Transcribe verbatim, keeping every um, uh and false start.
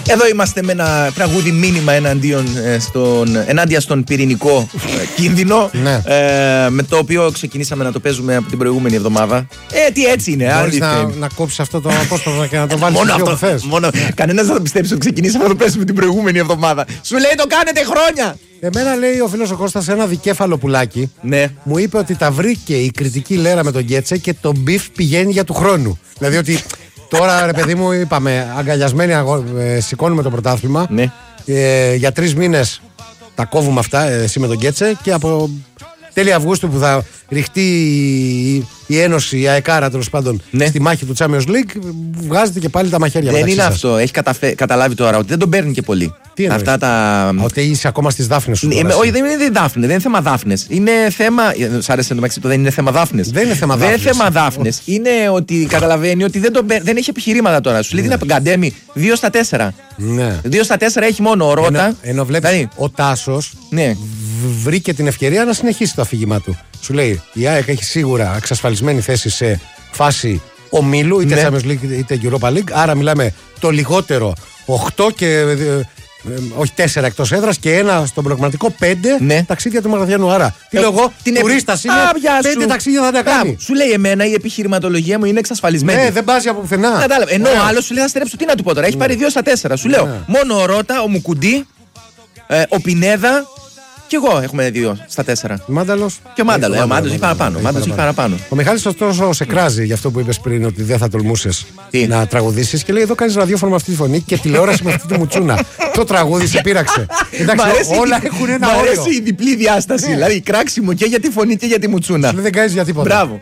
Εδώ είμαστε με ένα τραγούδι μήνυμα εναντίον, ε, στον, ενάντια στον πυρηνικό ε, κίνδυνο. Ναι. ε, με το οποίο ξεκινήσαμε να το παίζουμε από την προηγούμενη εβδομάδα. Ε, τι έτσι είναι. Μπορείς να, να κόψεις αυτό το απόσπασμα και να το βάλεις μόνο εκεί όπου αυτό. θες. Μόνο, κανένας δεν θα το πιστέψει ότι ξεκινήσαμε να το παίζουμε την προηγούμενη εβδομάδα. Σου λέει το κάνετε χρόνια. Εμένα λέει ο φίλος ο Κώστας ένα δικέφαλο πουλάκι. Ναι. Μου είπε ότι τα βρήκε η κριτική λέρα με τον Γκέτσε και το μπιφ πηγαίνει για του χρόνου. Δηλαδή ότι τώρα ρε παιδί μου είπαμε αγκαλιασμένοι ε, σηκώνουμε το πρωτάθλημα. Ναι. Ε, για τρεις μήνες τα κόβουμε αυτά ε, εσύ με τον Γκέτσε και από τέλη Αυγούστου που θα ρηχτεί η, η Ένωση, η ΑΕΚΑΡΑ τέλος πάντων Ναι. στη μάχη του Champions League, βγάζετε και πάλι τα μαχαίρια. Δεν μεταξύ είναι σας. αυτό. Έχει καταφε... καταλάβει τώρα ότι δεν τον παίρνει και πολύ. Τι εννοείς? Αυτά τα. Ότι είσαι ακόμα στις δάφνες σου. Ναι, τώρα, είμαι- εσύ. όχι, δεν είναι δάφνε, δεν είναι θέμα δάφνε. Είναι θέμα. Σ' άρεσε το μεταξύ που δεν είναι θέμα δάφνε. Δεν είναι θέμα Δεν είναι δάφνες. θέμα δάφνε. Είναι ότι καταλαβαίνει ότι δεν, τον, παί- δεν έχει επιχειρήματα τώρα. Σου λέει την Γκαντέμι δύο στα τέσσερα. Ναι. δύο στα τέσσερα έχει μόνο ο Ρότα. Ενώ, ενώ βλέπεις Δηλαδή, ο Τάσος ναι. β- βρήκε την ευκαιρία να συνεχίσει το αφήγημά του. Σου λέει η ΑΕΚ έχει σίγουρα εξασφαλισμένη θέση σε φάση ομίλου, είτε Ναι. Champions League είτε Europa League. Άρα μιλάμε το λιγότερο οκτώ και ε, ε, όχι τέσσερα εκτός έδρας και ένα στον προγραμματικό πέντε Ναι. ταξίδια του Μαραθιανού. Άρα, τι Ε, λέω εγώ, την τουρίστας επι- είναι, Α, γεια σου. πέντε ταξίδια θα τα Μπράβο. κάνει. Σου λέει εμένα η επιχειρηματολογία μου είναι εξασφαλισμένη. Ναι, δεν πάζει από πουθενά. Κατάλαβε. Ενώ Ωραία. ο άλλο σου λέει θα στερέψω. Τι να του πω τώρα. Έχει πάρει δύο στα τέσσερα. Σου λέω Ναι. μόνο ο Ρότα, ο Μουκουντή, ε, ο Πινέδα και εγώ έχουμε δύο στα τέσσερα. Μάνταλος. Και ο Μάνταλο. Έχει Ε, Ο Μάνταλο έχει παραπάνω. Ο Μάνταλος έχει παραπάνω. Ο Μιχάλης ωστόσο σε κράζει για αυτό που είπες πριν ότι δεν θα τολμούσες Τι? να τραγουδήσεις και λέει εδώ κάνεις ραδιόφωνο με αυτή τη φωνή και τηλεόραση με αυτή τη μουτσούνα. Το τραγούδι σε πείραξε. Εντάξει, Μ' αρέσει όλα η- έχουν ένα μ' όριο. αρέσει η διπλή διάσταση. Ναι. Δηλαδή κράξιμο και για τη φωνή και για τη μουτσούνα. Σου λέει, δεν κάνεις για τίποτα. Μπράβο.